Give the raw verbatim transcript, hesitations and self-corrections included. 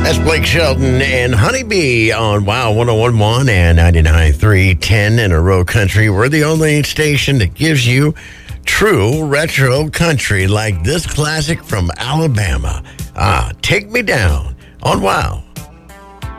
That's Blake Shelton and Honeybee on Wow one oh one point one and ninety-nine point three, ten in a row country. We're the only station that gives you true retro country like this classic from Alabama. Ah, Take Me Down on Wow